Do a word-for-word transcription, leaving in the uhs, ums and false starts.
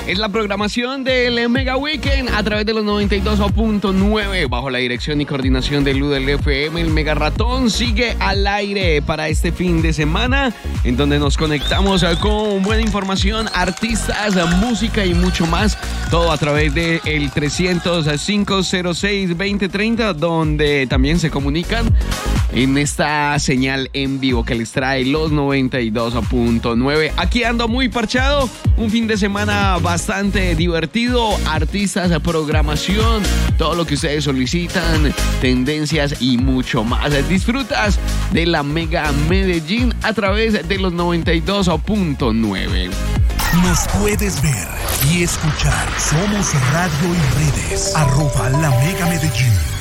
Es la programación del Mega Weekend a través de los noventa y dos punto nueve bajo la dirección y coordinación de Ludel F M. El Mega Ratón sigue al aire para este fin de semana, en donde nos conectamos con buena información, artistas, música y mucho más. Todo a través del de trescientos cinco cero seis veinte treinta, donde también se comunican en esta señal en vivo que les trae los noventa y dos punto nueve. Aquí ando muy parchado, un fin de semana bastante divertido, artistas, programación, todo lo que ustedes solicitan, tendencias y mucho más. Disfrutas de la Mega Medellín a través de los noventa y dos punto nueve. Nos puedes ver y escuchar. Somos radio y redes. Arroba la Mega Medellín.